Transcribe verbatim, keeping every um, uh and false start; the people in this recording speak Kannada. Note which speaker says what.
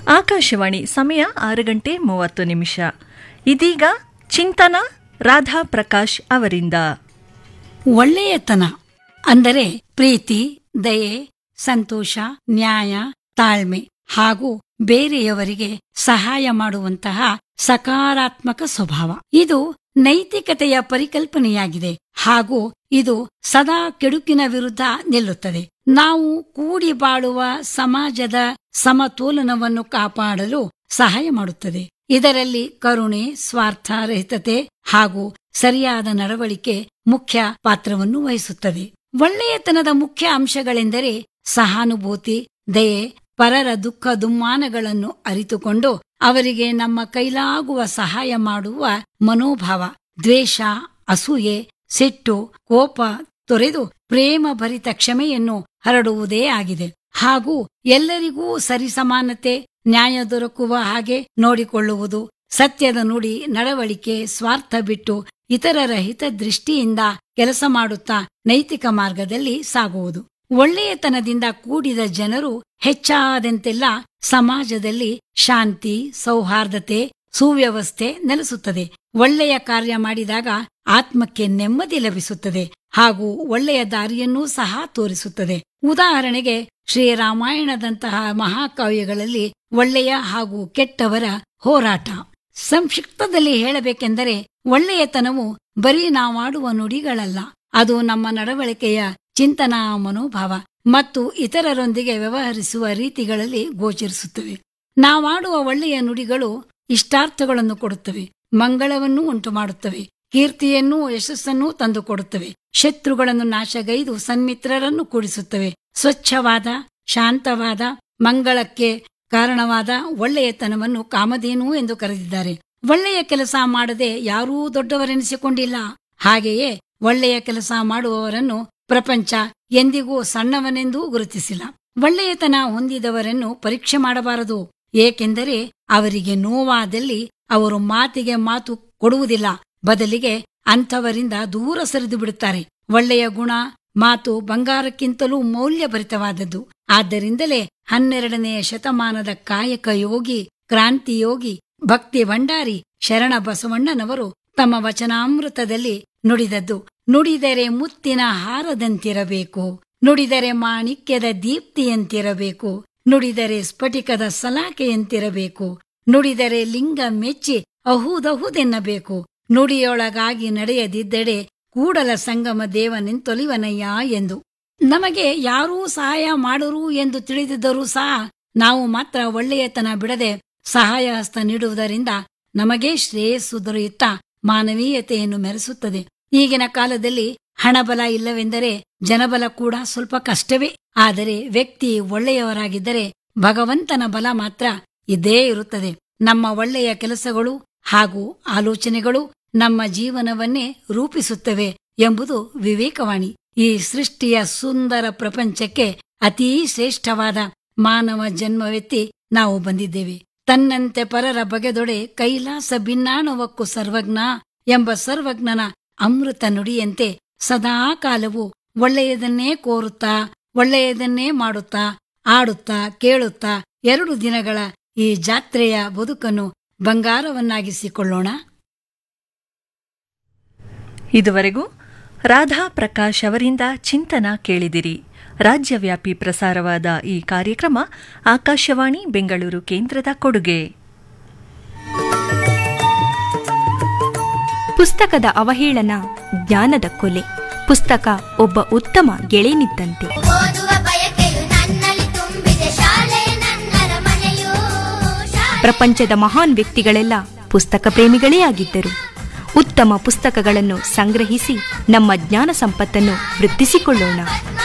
Speaker 1: ಆಕಾಶವಾಣಿ ಸಮಯ ಆರು ಗಂಟೆ ಮೂವತ್ತು ನಿಮಿಷ. ಇದೀಗ ಚಿಂತನ ರಾಧಾ ಪ್ರಕಾಶ್ ಅವರಿಂದ.
Speaker 2: ಒಳ್ಳೆಯತನ ಅಂದರೆ ಪ್ರೀತಿ, ದಯೆ, ಸಂತೋಷ, ನ್ಯಾಯ, ತಾಳ್ಮೆ ಹಾಗೂ ಬೇರೆಯವರಿಗೆ ಸಹಾಯ ಮಾಡುವಂತಹ ಸಕಾರಾತ್ಮಕ ಸ್ವಭಾವ. ಇದು ನೈತಿಕತೆಯ ಪರಿಕಲ್ಪನೆಯಾಗಿದೆ ಹಾಗೂ ಇದು ಸದಾ ಕೆಡುಕಿನ ವಿರುದ್ಧ ನಿಲ್ಲುತ್ತದೆ. ನಾವು ಕೂಡಿ ಬಾಳುವ ಸಮಾಜದ ಸಮತೋಲನವನ್ನು ಕಾಪಾಡಲು ಸಹಾಯ ಮಾಡುತ್ತದೆ. ಇದರಲ್ಲಿ ಕರುಣೆ, ಸ್ವಾರ್ಥರಹಿತತೆ ಹಾಗೂ ಸರಿಯಾದ ನಡವಳಿಕೆ ಮುಖ್ಯ ಪಾತ್ರವನ್ನು ವಹಿಸುತ್ತದೆ. ಒಳ್ಳೆಯತನದ ಮುಖ್ಯ ಅಂಶಗಳೆಂದರೆ ಸಹಾನುಭೂತಿ, ದಯೆ, ಪರರ ದುಃಖ ದುಮ್ಮಾನಗಳನ್ನು ಅರಿತುಕೊಂಡು ಅವರಿಗೆ ನಮ್ಮ ಕೈಲಾಗುವ ಸಹಾಯ ಮಾಡುವ ಮನೋಭಾವ, ದ್ವೇಷ, ಅಸೂಯೆ, ಸಿಟ್ಟು, ಕೋಪ ತೊರೆದು ಪ್ರೇಮ ಭರಿತ ಕ್ಷಮೆಯನ್ನು ಹರಡುವುದೇ ಆಗಿದೆ. ಹಾಗೂ ಎಲ್ಲರಿಗೂ ಸರಿಸಮಾನತೆ, ನ್ಯಾಯ ದೊರಕುವ ಹಾಗೆ ನೋಡಿಕೊಳ್ಳುವುದು, ಸತ್ಯದ ನುಡಿ, ನಡವಳಿಕೆ, ಸ್ವಾರ್ಥ ಬಿಟ್ಟು ಇತರರ ಹಿತದೃಷ್ಟಿಯಿಂದ ಕೆಲಸ ಮಾಡುತ್ತಾ ನೈತಿಕ ಮಾರ್ಗದಲ್ಲಿ ಸಾಗುವುದು. ಒಳ್ಳೆಯತನದಿಂದ ಕೂಡಿದ ಜನರು ಹೆಚ್ಚಾದಂತೆಲ್ಲ ಸಮಾಜದಲ್ಲಿ ಶಾಂತಿ, ಸೌಹಾರ್ದತೆ, ಸುವ್ಯವಸ್ಥೆ ನೆಲೆಸುತ್ತದೆ. ಒಳ್ಳೆಯ ಕಾರ್ಯ ಮಾಡಿದಾಗ ಆತ್ಮಕ್ಕೆ ನೆಮ್ಮದಿ ಲಭಿಸುತ್ತದೆ ಹಾಗೂ ಒಳ್ಳೆಯ ದಾರಿಯನ್ನೂ ಸಹ ತೋರಿಸುತ್ತದೆ. ಉದಾಹರಣೆಗೆ ಶ್ರೀರಾಮಾಯಣದಂತಹ ಮಹಾಕಾವ್ಯಗಳಲ್ಲಿ ಒಳ್ಳೆಯ ಹಾಗೂ ಕೆಟ್ಟವರ ಹೋರಾಟ. ಸಂಕ್ಷಿಪ್ತದಲ್ಲಿ ಹೇಳಬೇಕೆಂದರೆ ಒಳ್ಳೆಯತನವು ಬರೀ ನಾವಾಡುವ ನುಡಿಗಳಲ್ಲ, ಅದು ನಮ್ಮ ನಡವಳಿಕೆಯ ಚಿಂತನಾ ಮನೋಭಾವ ಮತ್ತು ಇತರರೊಂದಿಗೆ ವ್ಯವಹರಿಸುವ ರೀತಿಗಳಲ್ಲಿ ಗೋಚರಿಸುತ್ತವೆ. ನಾವಾಡುವ ಒಳ್ಳೆಯ ನುಡಿಗಳು ಇಷ್ಟಾರ್ಥಗಳನ್ನು ಕೊಡುತ್ತವೆ, ಮಂಗಳವನ್ನು ಉಂಟು ಮಾಡುತ್ತವೆ, ಕೀರ್ತಿಯನ್ನೂ ಯಶಸ್ಸನ್ನೂ ತಂದುಕೊಡುತ್ತವೆ, ಶತ್ರುಗಳನ್ನು ನಾಶಗೈದು ಸನ್ಮಿತ್ರರನ್ನು ಕೂಡಿಸುತ್ತವೆ. ಸ್ವಚ್ಛವಾದ, ಶಾಂತವಾದ, ಮಂಗಳಕ್ಕೆ ಕಾರಣವಾದ ಒಳ್ಳೆಯತನವನ್ನು ಕಾಮಧೇನು ಎಂದು ಕರೆದಿದ್ದಾರೆ. ಒಳ್ಳೆಯ ಕೆಲಸ ಮಾಡದೆ ಯಾರೂ ದೊಡ್ಡವರೆನಿಸಿಕೊಂಡಿಲ್ಲ. ಹಾಗೆಯೇ ಒಳ್ಳೆಯ ಕೆಲಸ ಮಾಡುವವರನ್ನು ಪ್ರಪಂಚ ಎಂದಿಗೂ ಸಣ್ಣವನೆಂದೂ ಗುರುತಿಸಿಲ್ಲ. ಒಳ್ಳೆಯತನ ಹೊಂದಿದವರನ್ನು ಪರೀಕ್ಷೆ ಮಾಡಬಾರದು, ಏಕೆಂದರೆ ಅವರಿಗೆ ನೋವಾದಲ್ಲಿ ಅವರು ಮಾತಿಗೆ ಮಾತು ಕೊಡುವುದಿಲ್ಲ, ಬದಲಿಗೆ ಅಂಥವರಿಂದ ದೂರ ಸರಿದು ಬಿಡುತ್ತಾರೆ. ಒಳ್ಳೆಯ ಗುಣ, ಮಾತು ಬಂಗಾರಕ್ಕಿಂತಲೂ ಮೌಲ್ಯಭರಿತವಾದದ್ದು. ಆದ್ದರಿಂದಲೇ ಹನ್ನೆರಡನೆಯ ಶತಮಾನದ ಕಾಯಕ ಯೋಗಿ, ಕ್ರಾಂತಿಯೋಗಿ, ಭಕ್ತಿ ಭಂಡಾರಿ ಶರಣ ಬಸವಣ್ಣನವರು ತಮ್ಮ ವಚನಾಮೃತದಲ್ಲಿ ನುಡಿದದ್ದು, ನುಡಿದರೆ ಮುತ್ತಿನ ಹಾರದಂತಿರಬೇಕು, ನುಡಿದರೆ ಮಾಣಿಕ್ಯದ ದೀಪ್ತಿಯಂತಿರಬೇಕು, ನುಡಿದರೆ ಸ್ಫಟಿಕದ ಸಲಾಕೆಯಂತಿರಬೇಕು, ನುಡಿದರೆ ಲಿಂಗ ಮೆಚ್ಚಿ ಅಹುದಹುದೆನ್ನಬೇಕು, ನುಡಿಯೊಳಗಾಗಿ ನಡೆಯದಿದ್ದಡೆ ಕೂಡಲ ಸಂಗಮ ದೇವನೆಂತೊಲಿವನಯ್ಯ ಎಂದು. ನಮಗೆ ಯಾರೂ ಸಹಾಯ ಮಾಡರು ಎಂದು ತಿಳಿದಿದ್ದರೂ ಸಹ ನಾವು ಮಾತ್ರ ಒಳ್ಳೆಯತನ ಬಿಡದೆ ಸಹಾಯ ಹಸ್ತ ನೀಡುವುದರಿಂದ ನಮಗೇ ಶ್ರೇಯಸ್ಸು ದೊರೆಯುತ್ತಾ ಮಾನವೀಯತೆಯನ್ನು ಮೆರೆಸುತ್ತದೆ. ಈಗಿನ ಕಾಲದಲ್ಲಿ ಹಣಬಲ ಇಲ್ಲವೆಂದರೆ ಜನಬಲ ಕೂಡ ಸ್ವಲ್ಪ ಕಷ್ಟವೇ. ಆದರೆ ವ್ಯಕ್ತಿ ಒಳ್ಳೆಯವರಾಗಿದ್ದರೆ ಭಗವಂತನ ಬಲ ಮಾತ್ರ ಇದ್ದೇ ಇರುತ್ತದೆ. ನಮ್ಮ ಒಳ್ಳೆಯ ಕೆಲಸಗಳು ಹಾಗೂ ಆಲೋಚನೆಗಳು ನಮ್ಮ ಜೀವನವನ್ನೇ ರೂಪಿಸುತ್ತವೆ ಎಂಬುದು ವಿವೇಕವಾಣಿ. ಈ ಸೃಷ್ಟಿಯ ಸುಂದರ ಪ್ರಪಂಚಕ್ಕೆ ಅತೀ ಶ್ರೇಷ್ಠವಾದ ಮಾನವ ಜನ್ಮವೆತ್ತಿ ನಾವು ಬಂದಿದ್ದೇವೆ. ತನ್ನಂತೆ ಪರರ ಬಗೆದೊಡೆ ಕೈಲಾಸ ಭಿನ್ನಾಣವಕ್ಕೂ ಸರ್ವಜ್ಞ ಎಂಬ ಸರ್ವಜ್ಞನ ಅಮೃತ ನುಡಿಯಂತೆ ಸದಾ ಕಾಲವು ಒಳ್ಳೆಯದನ್ನೇ ಕೋರುತ್ತಾ, ಒಳ್ಳೆಯದನ್ನೇ ಮಾಡುತ್ತಾ, ಆಡುತ್ತಾ, ಕೇಳುತ್ತಾ ಎರಡು ದಿನಗಳ ಈ ಜಾತ್ರೆಯ ಬದುಕನ್ನು ಬಂಗಾರವನ್ನಾಗಿಸಿಕೊಳ್ಳೋಣ.
Speaker 1: ಇದುವರೆಗೂ ರಾಧಾ ಪ್ರಕಾಶ್ ಅವರಿಂದ ಚಿಂತನ ಕೇಳಿದಿರಿ. ರಾಜ್ಯವ್ಯಾಪಿ ಪ್ರಸಾರವಾದ ಈ ಕಾರ್ಯಕ್ರಮ ಆಕಾಶವಾಣಿ ಬೆಂಗಳೂರು ಕೇಂದ್ರದ ಕೊಡುಗೆ.
Speaker 3: ಪುಸ್ತಕದ ಅವಹೇಳನ ಜ್ಞಾನದ ಕೊಲೆ. ಪುಸ್ತಕ ಒಬ್ಬ ಉತ್ತಮ ಗೆಳೆಯನಿದ್ದಂತೆ. ಪ್ರಪಂಚದ ಮಹಾನ್ ವ್ಯಕ್ತಿಗಳೆಲ್ಲ ಪುಸ್ತಕ ಪ್ರೇಮಿಗಳೇ ಆಗಿದ್ದರು. ಉತ್ತಮ ಪುಸ್ತಕಗಳನ್ನು ಸಂಗ್ರಹಿಸಿ ನಮ್ಮ ಜ್ಞಾನ ಸಂಪತ್ತನ್ನು ವೃದ್ಧಿಸಿಕೊಳ್ಳೋಣ.